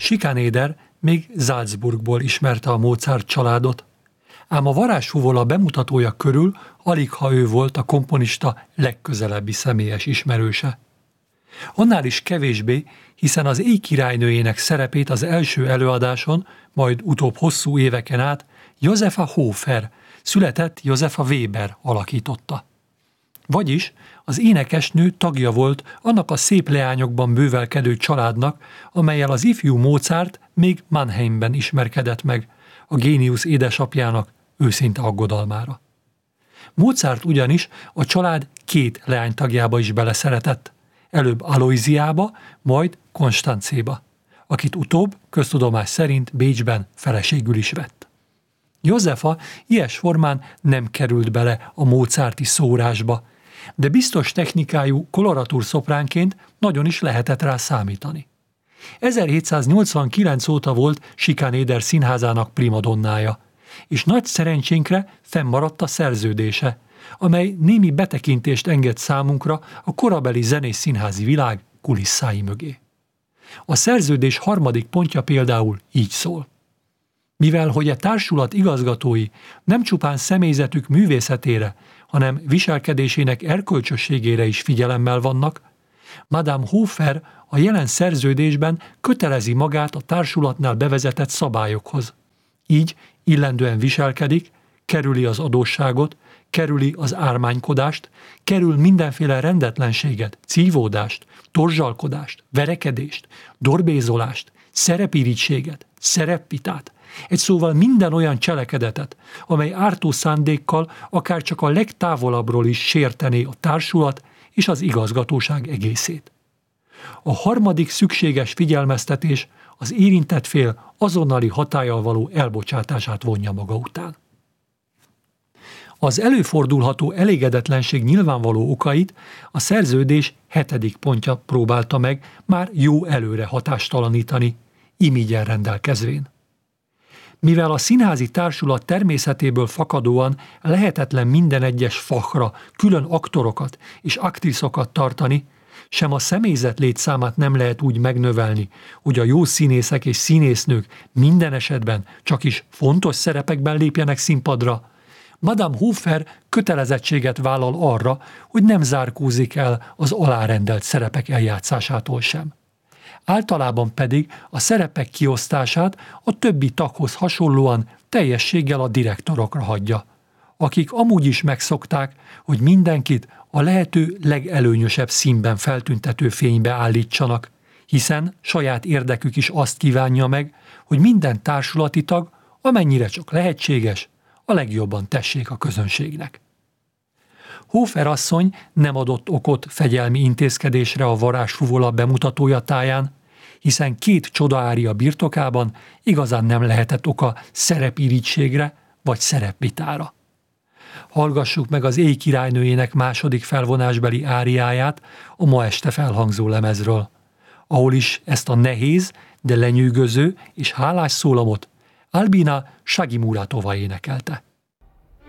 Schikaneder még Salzburgból ismerte a Mozart családot, ám a varázsfuvola bemutatója körül aligha ő volt a komponista legközelebbi személyes ismerőse. Annál is kevésbé, hiszen az Éj királynőjének szerepét az első előadáson, majd utóbb hosszú éveken át Josefa Hofer, született Josefa Weber alakította. Vagyis az énekesnő tagja volt annak a szép leányokban bővelkedő családnak, amellyel az ifjú Mozart még Mannheimben ismerkedett meg, a géniusz édesapjának őszinte aggodalmára. Mozart ugyanis a család 2 leánytagjába is beleszeretett, előbb Aloysiába, majd Konstancéba, akit utóbb köztudomás szerint Bécsben feleségül is vett. Josefa ilyes formán nem került bele a mozarti szórásba, de biztos technikájú koloratúr-szopránként nagyon is lehetett rá számítani. 1789 óta volt Schikaneder színházának primadonnája, és nagy szerencsénkre fennmaradt a szerződése, amely némi betekintést enged számunkra a korabeli zenész-színházi világ kulisszái mögé. A szerződés 3. pontja például így szól. Mivel hogy a társulat igazgatói nem csupán személyzetük művészetére, hanem viselkedésének erkölcsösségére is figyelemmel vannak, Madame Hofer a jelen szerződésben kötelezi magát a társulatnál bevezetett szabályokhoz. Így illendően viselkedik, kerüli az adósságot, kerüli az ármánykodást, kerül mindenféle rendetlenséget, cívódást, torzsalkodást, verekedést, dorbézolást, szerepirítséget, szerepvitát, egy szóval minden olyan cselekedetet, amely ártó szándékkal akár csak a legtávolabbról is sértené a társulat és az igazgatóság egészét. A 3. szükséges figyelmeztetés az érintett fél azonnali hatállyal való elbocsátását vonja maga után. Az előfordulható elégedetlenség nyilvánvaló okait a szerződés 7. pontja próbálta meg már jó előre hatástalanítani, imigyen rendelkezvén. Mivel a színházi társulat természetéből fakadóan lehetetlen minden egyes fachra külön aktorokat és aktriszokat tartani, sem a személyzet létszámát nem lehet úgy megnövelni, hogy a jó színészek és színésznők minden esetben csak is fontos szerepekben lépjenek színpadra, Madame Hofer kötelezettséget vállal arra, hogy nem zárkózik el az alárendelt szerepek eljátszásától sem. Általában pedig a szerepek kiosztását a többi taghoz hasonlóan teljességgel a direktorokra hagyja, akik amúgy is megszokták, hogy mindenkit a lehető legelőnyösebb színben feltüntető fénybe állítsanak, hiszen saját érdekük is azt kívánja meg, hogy minden társulati tag, amennyire csak lehetséges, a legjobban tessék a közönségnek. Hofer asszony nem adott okot fegyelmi intézkedésre a varázsfuvola bemutatója táján, hiszen 2 csodaária birtokában igazán nem lehetett oka szerepirítségre vagy szerepvitára. Hallgassuk meg az Éj királynőjének 2. felvonásbeli áriáját a ma este felhangzó lemezről, ahol is ezt a nehéz, de lenyűgöző és hálás szólamot Albina Sagimuratová énekelte.